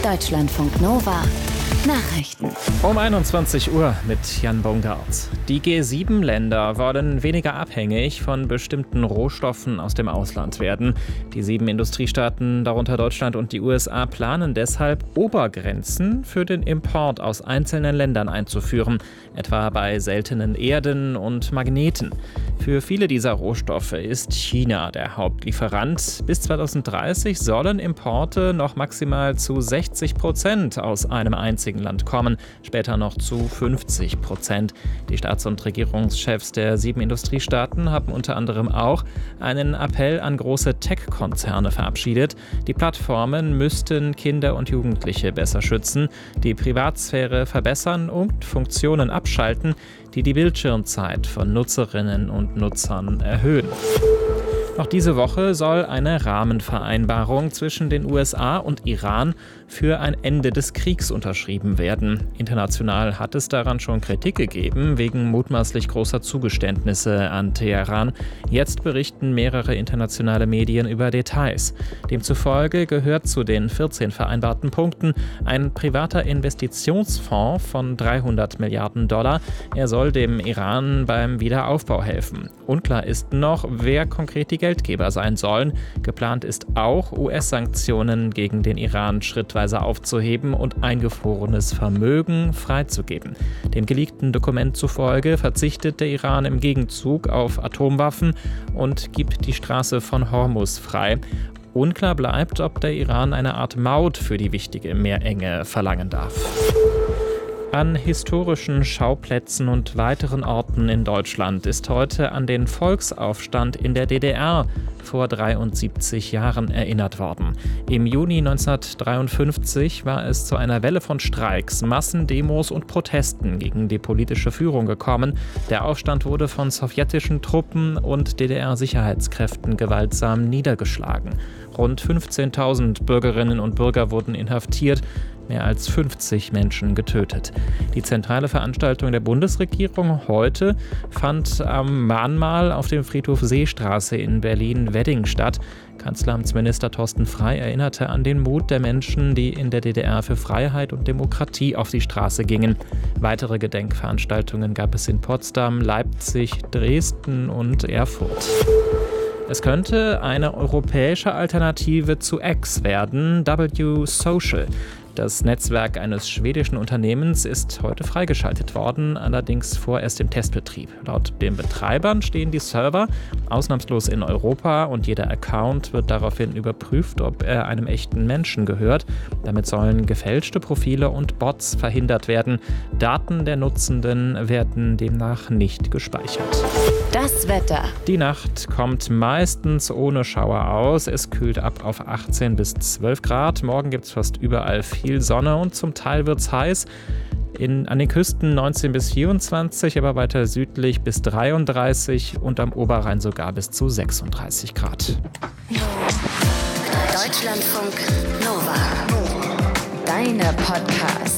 Deutschlandfunk Nova Nachrichten. Um 21 Uhr mit Jan Bongard. Die G7-Länder wollen weniger abhängig von bestimmten Rohstoffen aus dem Ausland werden. Die 7 Industriestaaten, darunter Deutschland und die USA, planen deshalb, Obergrenzen für den Import aus einzelnen Ländern einzuführen, etwa bei seltenen Erden und Magneten. Für viele dieser Rohstoffe ist China der Hauptlieferant. Bis 2030 sollen Importe noch maximal zu 60% aus einem einzigen Land kommen, später noch zu 50%. Die Staats- und Regierungschefs der 7 Industriestaaten haben unter anderem auch einen Appell an große Tech-Konzerne verabschiedet. Die Plattformen müssten Kinder und Jugendliche besser schützen, die Privatsphäre verbessern und Funktionen abschalten, die die Bildschirmzeit von Nutzerinnen und Nutzern erhöhen. Noch diese Woche soll eine Rahmenvereinbarung zwischen den USA und Iran für ein Ende des Kriegs unterschrieben werden. International hat es daran schon Kritik gegeben, wegen mutmaßlich großer Zugeständnisse an Teheran. Jetzt berichten mehrere internationale Medien über Details. Demzufolge gehört zu den 14 vereinbarten Punkten ein privater Investitionsfonds von $300 Milliarden. Er soll dem Iran beim Wiederaufbau helfen. Unklar ist noch, wer konkret die Geldgeber sein sollen. Geplant ist auch, US-Sanktionen gegen den Iran schrittweise aufzuheben und eingefrorenes Vermögen freizugeben. Dem geleakten Dokument zufolge verzichtet der Iran im Gegenzug auf Atomwaffen und gibt die Straße von Hormuz frei. Unklar bleibt, ob der Iran eine Art Maut für die wichtige Meerenge verlangen darf. An historischen Schauplätzen und weiteren Orten in Deutschland ist heute an den Volksaufstand in der DDR vor 73 Jahren erinnert worden. Im Juni 1953 war es zu einer Welle von Streiks, Massendemos und Protesten gegen die politische Führung gekommen. Der Aufstand wurde von sowjetischen Truppen und DDR-Sicherheitskräften gewaltsam niedergeschlagen. Rund 15.000 Bürgerinnen und Bürger wurden inhaftiert, mehr als 50 Menschen getötet. Die zentrale Veranstaltung der Bundesregierung heute fand am Mahnmal auf dem Friedhof Seestraße in Berlin-Wedding statt. Kanzleramtsminister Thorsten Frey erinnerte an den Mut der Menschen, die in der DDR für Freiheit und Demokratie auf die Straße gingen. Weitere Gedenkveranstaltungen gab es in Potsdam, Leipzig, Dresden und Erfurt. Es könnte eine europäische Alternative zu X werden, W-Social. Das Netzwerk eines schwedischen Unternehmens ist heute freigeschaltet worden, allerdings vorerst im Testbetrieb. Laut den Betreibern stehen die Server ausnahmslos in Europa und jeder Account wird daraufhin überprüft, ob er einem echten Menschen gehört. Damit sollen gefälschte Profile und Bots verhindert werden. Daten der Nutzenden werden demnach nicht gespeichert. Das Wetter. Die Nacht kommt meistens ohne Schauer aus. Es kühlt ab auf 18 bis 12 Grad. Morgen gibt es fast überall viel Sonne und zum Teil wird es heiß. An den Küsten 19 bis 24, aber weiter südlich bis 33 und am Oberrhein sogar bis zu 36 Grad. Deutschlandfunk Nova. Deine Podcasts.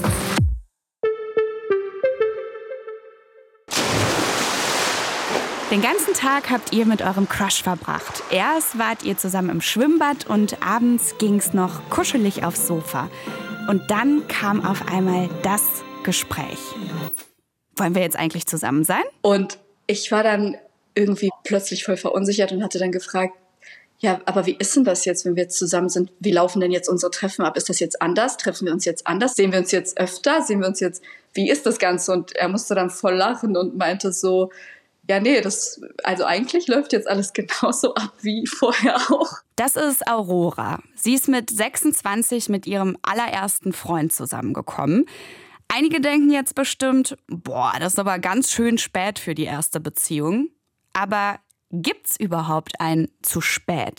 Den ganzen Tag habt ihr mit eurem Crush verbracht. Erst wart ihr zusammen im Schwimmbad und abends ging's noch kuschelig aufs Sofa. Und dann kam auf einmal das Gespräch. Wollen wir jetzt eigentlich zusammen sein? Und ich war dann irgendwie plötzlich voll verunsichert und hatte dann gefragt, ja, aber wie ist denn das jetzt, wenn wir jetzt zusammen sind? Wie laufen denn jetzt unsere Treffen ab? Ist das jetzt anders? Treffen wir uns jetzt anders? Sehen wir uns jetzt öfter? Sehen wir uns jetzt, wie ist das Ganze? Und er musste dann voll lachen und meinte so, ja, nee, also eigentlich läuft jetzt alles genauso ab wie vorher auch. Das ist Aurora. Sie ist mit 26 mit ihrem allerersten Freund zusammengekommen. Einige denken jetzt bestimmt, das ist aber ganz schön spät für die erste Beziehung. Aber gibt's überhaupt ein zu spät?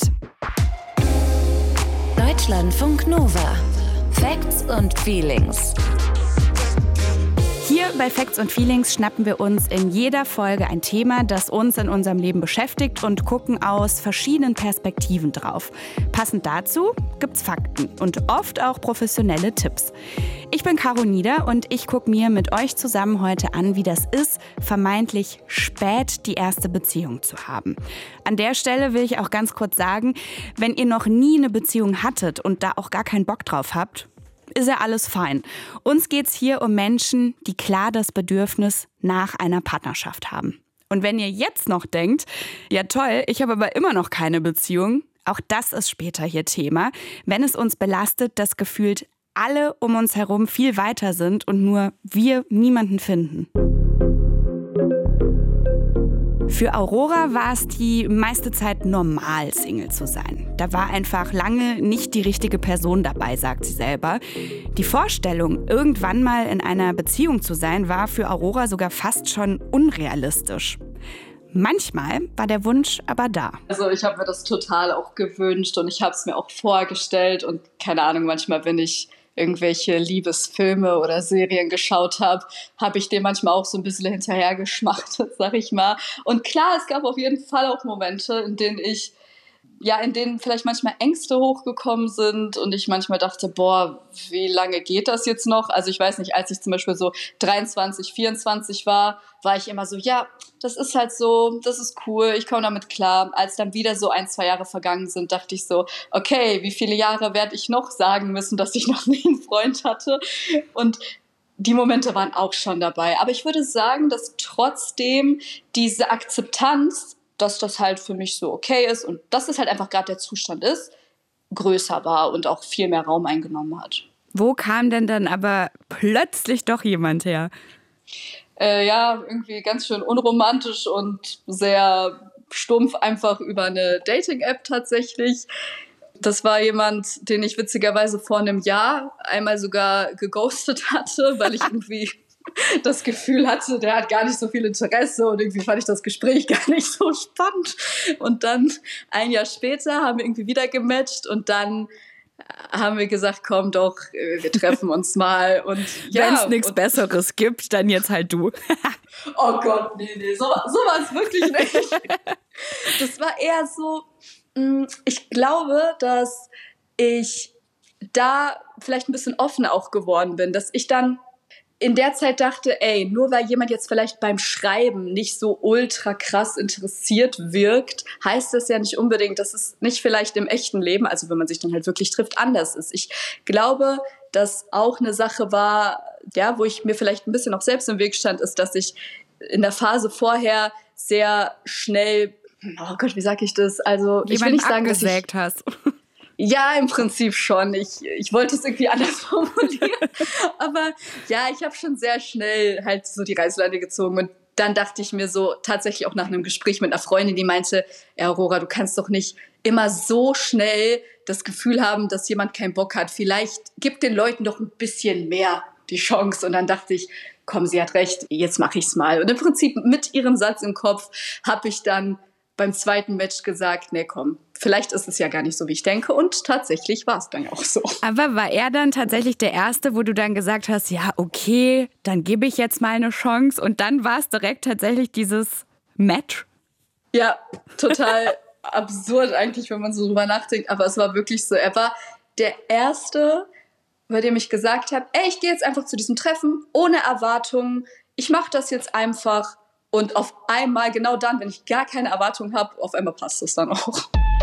Deutschlandfunk Nova. Facts und Feelings. Hier bei Facts und Feelings schnappen wir uns in jeder Folge ein Thema, das uns in unserem Leben beschäftigt und gucken aus verschiedenen Perspektiven drauf. Passend dazu gibt's Fakten und oft auch professionelle Tipps. Ich bin Caro Nieder und ich gucke mir mit euch zusammen heute an, wie das ist, vermeintlich spät die erste Beziehung zu haben. An der Stelle will ich auch ganz kurz sagen, wenn ihr noch nie eine Beziehung hattet und da auch gar keinen Bock drauf habt, ist ja alles fein. Uns geht's hier um Menschen, die klar das Bedürfnis nach einer Partnerschaft haben. Und wenn ihr jetzt noch denkt, ja toll, ich habe aber immer noch keine Beziehung, auch das ist später hier Thema, wenn es uns belastet, dass gefühlt alle um uns herum viel weiter sind und nur wir niemanden finden. Für Aurora war es die meiste Zeit normal, Single zu sein. Da war einfach lange nicht die richtige Person dabei, sagt sie selber. Die Vorstellung, irgendwann mal in einer Beziehung zu sein, war für Aurora sogar fast schon unrealistisch. Manchmal war der Wunsch aber da. Also ich habe mir das total auch gewünscht und ich habe es mir auch vorgestellt und keine Ahnung, manchmal, wenn ich irgendwelche Liebesfilme oder Serien geschaut habe ich dem manchmal auch so ein bisschen hinterhergeschmachtet, sag ich mal. Und klar, es gab auf jeden Fall auch Momente, in denen vielleicht manchmal Ängste hochgekommen sind und ich manchmal dachte, boah, wie lange geht das jetzt noch? Also ich weiß nicht, als ich zum Beispiel so 23, 24 war ich immer so, ja, das ist halt so, das ist cool, ich komme damit klar. Als dann wieder so 1-2 Jahre vergangen sind, dachte ich so, okay, wie viele Jahre werde ich noch sagen müssen, dass ich noch nie einen Freund hatte? Und die Momente waren auch schon dabei. Aber ich würde sagen, dass trotzdem diese Akzeptanz, dass das halt für mich so okay ist und dass es halt einfach gerade der Zustand ist, größer war und auch viel mehr Raum eingenommen hat. Wo kam denn dann aber plötzlich doch jemand her? Ja, irgendwie ganz schön unromantisch und sehr stumpf einfach über eine Dating-App tatsächlich. Das war jemand, den ich witzigerweise vor einem Jahr einmal sogar geghostet hatte, weil ich irgendwie das Gefühl hatte, der hat gar nicht so viel Interesse und irgendwie fand ich das Gespräch gar nicht so spannend. Und dann 1 Jahr später haben wir irgendwie wieder gematcht und dann haben wir gesagt, komm doch, wir treffen uns mal. Und ja, wenn es nichts Besseres gibt, dann jetzt halt du. Oh Gott, nee, so war es wirklich nicht. Das war eher so, ich glaube, dass ich da vielleicht ein bisschen offener auch geworden bin, dass ich dann in der Zeit dachte, ey, nur weil jemand jetzt vielleicht beim Schreiben nicht so ultra krass interessiert wirkt, heißt das ja nicht unbedingt, dass es nicht vielleicht im echten Leben, also wenn man sich dann halt wirklich trifft, anders ist. Ich glaube, dass auch eine Sache war, ja, wo ich mir vielleicht ein bisschen auch selbst im Weg stand, ist, dass ich in der Phase vorher sehr schnell, oh Gott, wie sag ich das? Also ich will nicht sagen, dass ich hast. Ja, im Prinzip schon. Ich wollte es irgendwie anders formulieren. Aber ja, ich habe schon sehr schnell halt so die Reißleine gezogen. Und dann dachte ich mir so, tatsächlich auch nach einem Gespräch mit einer Freundin, die meinte, ja, Aurora, du kannst doch nicht immer so schnell das Gefühl haben, dass jemand keinen Bock hat. Vielleicht gib den Leuten doch ein bisschen mehr die Chance. Und dann dachte ich, komm, sie hat recht, jetzt mache ich's mal. Und im Prinzip mit ihrem Satz im Kopf habe ich dann beim zweiten Match gesagt, nee, komm, vielleicht ist es ja gar nicht so, wie ich denke. Und tatsächlich war es dann auch so. Aber war er dann tatsächlich der Erste, wo du dann gesagt hast, ja, okay, dann gebe ich jetzt mal eine Chance. Und dann war es direkt tatsächlich dieses Match? Ja, total absurd eigentlich, wenn man so drüber nachdenkt. Aber es war wirklich so. Er war der Erste, bei dem ich gesagt habe, ey, ich gehe jetzt einfach zu diesem Treffen, ohne Erwartungen. Ich mache das jetzt einfach. Und auf einmal, genau dann, wenn ich gar keine Erwartung habe, auf einmal passt es dann auch.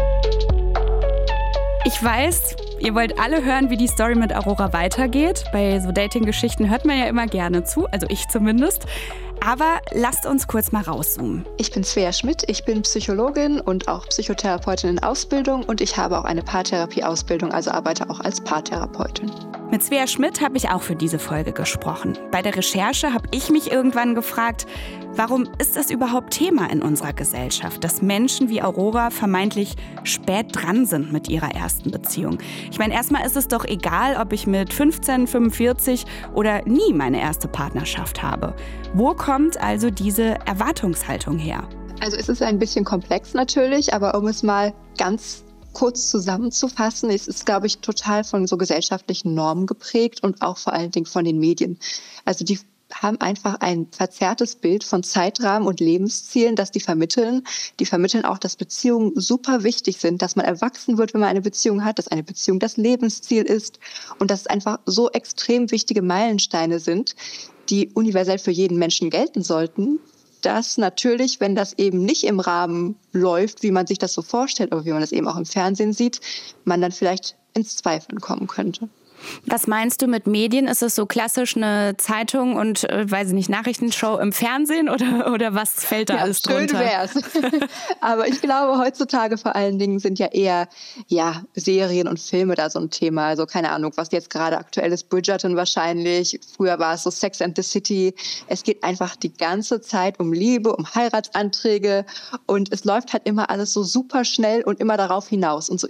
Ich weiß, ihr wollt alle hören, wie die Story mit Aurora weitergeht. Bei so Dating-Geschichten hört man ja immer gerne zu, also ich zumindest. Aber lasst uns kurz mal rauszoomen. Ich bin Svea Schmidt, ich bin Psychologin und auch Psychotherapeutin in Ausbildung und ich habe auch eine Paartherapie-Ausbildung, also arbeite auch als Paartherapeutin. Mit Svea Schmidt habe ich auch für diese Folge gesprochen. Bei der Recherche habe ich mich irgendwann gefragt, warum ist das überhaupt Thema in unserer Gesellschaft, dass Menschen wie Aurora vermeintlich spät dran sind mit ihrer ersten Beziehung? Ich meine, erstmal ist es doch egal, ob ich mit 15, 45 oder nie meine erste Partnerschaft habe. Wo kommt also diese Erwartungshaltung her? Also es ist ein bisschen komplex natürlich, aber um es mal ganz kurz zusammenzufassen, es ist, glaube ich, total von so gesellschaftlichen Normen geprägt und auch vor allen Dingen von den Medien. Also die haben einfach ein verzerrtes Bild von Zeitrahmen und Lebenszielen, das die vermitteln. Die vermitteln auch, dass Beziehungen super wichtig sind, dass man erwachsen wird, wenn man eine Beziehung hat, dass eine Beziehung das Lebensziel ist und dass es einfach so extrem wichtige Meilensteine sind, die universell für jeden Menschen gelten sollten, dass natürlich, wenn das eben nicht im Rahmen läuft, wie man sich das so vorstellt, oder wie man das eben auch im Fernsehen sieht, man dann vielleicht ins Zweifeln kommen könnte. Was meinst du mit Medien? Ist es so klassisch eine Zeitung und, weiß ich nicht, Nachrichtenshow im Fernsehen oder was fällt da alles drunter? Schön wär's. Aber ich glaube, heutzutage vor allen Dingen sind ja eher Serien und Filme da so ein Thema. Also keine Ahnung, was jetzt gerade aktuell ist, Bridgerton wahrscheinlich. Früher war es so Sex and the City. Es geht einfach die ganze Zeit um Liebe, um Heiratsanträge und es läuft halt immer alles so super schnell und immer darauf hinaus. Und so